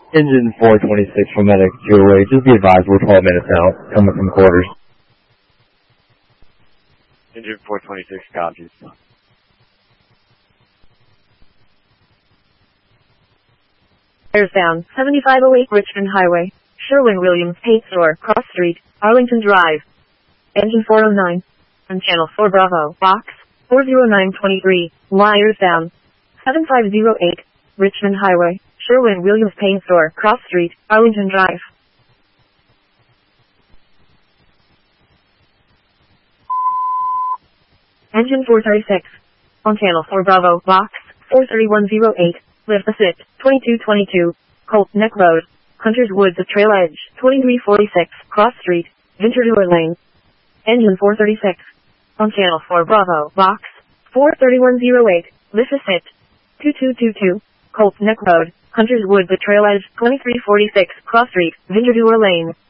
Engine 426 from Medic 208. Just be advised we're 12 minutes out, coming from quarters. Engine 426 copies. Fires down, 7508 Richmond Highway, Sherwin-Williams Paint Store, Cross Street, Arlington Drive. Engine 409. On Channel 4 Bravo, Box 40923, wires down. 7508, Richmond Highway, Sherwin-Williams Paint Store, Cross Street, Arlington Drive. Engine 436. On Channel 4 Bravo, Box 43108, Lift the Sit, 2222, Colt Neck Road, Hunters Woods at Trail Edge, 2346, Cross Street, Ventura Lane. Engine 436. On Channel 4 Bravo, Box 43108, Lift the Sit, 2222, Colt Neck Road, Hunters Woods at Trail Edge, 2346, Cross Street, Ventura Lane.